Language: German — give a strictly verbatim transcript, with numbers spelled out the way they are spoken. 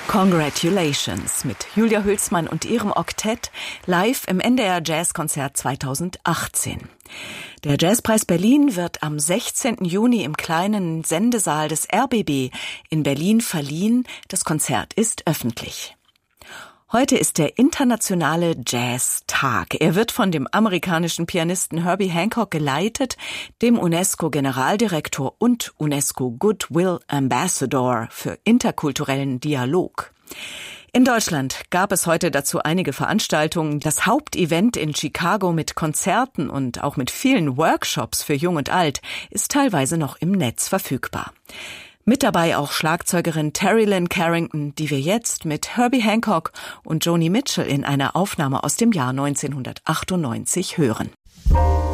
Congratulations mit Julia Hülsmann und ihrem Oktett live im N D R Jazzkonzert zweitausendachtzehn. Der Jazzpreis Berlin wird am sechzehnten Juni im kleinen Sendesaal des R B B in Berlin verliehen. Das Konzert ist öffentlich. Heute ist der internationale Jazztag. Er wird von dem amerikanischen Pianisten Herbie Hancock geleitet, dem UNESCO-Generaldirektor und UNESCO Goodwill Ambassador für interkulturellen Dialog. In Deutschland gab es heute dazu einige Veranstaltungen. Das Hauptevent in Chicago mit Konzerten und auch mit vielen Workshops für Jung und Alt ist teilweise noch im Netz verfügbar. Mit dabei auch Schlagzeugerin Terry Lynn Carrington, die wir jetzt mit Herbie Hancock und Joni Mitchell in einer Aufnahme aus dem Jahr neunzehnhundertachtundneunzig hören.